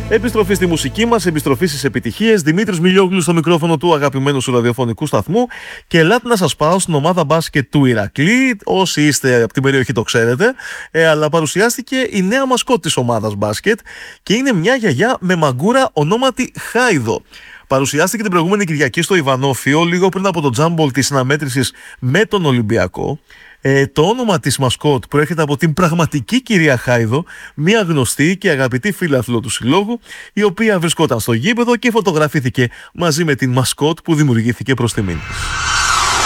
Επιστροφή στη μουσική μας, επιστροφή στις επιτυχίες. Δημήτρης Μιλιόγλου στο μικρόφωνο του αγαπημένου σου ραδιοφωνικού σταθμού. Και ελάτε να σας πάω στην ομάδα μπάσκετ του Ηρακλή. Όσοι είστε από την περιοχή το ξέρετε. Αλλά παρουσιάστηκε η νέα μασκότ της ομάδας μπάσκετ και είναι μια γιαγιά με μαγκούρα ονόματι Χάιδο. Παρουσιάστηκε την προηγούμενη Κυριακή στο Ιβανόφιο, λίγο πριν από το τζάμπολ της συναμέτρησης με τον Ολυμπιακό. Το όνομα της μασκότ προέρχεται από την πραγματική κυρία Χάιδο, μια γνωστή και αγαπητή φίλαθλο του συλλόγου, η οποία βρισκόταν στο γήπεδο και φωτογραφήθηκε μαζί με την μασκότ που δημιουργήθηκε προς τιμήν της.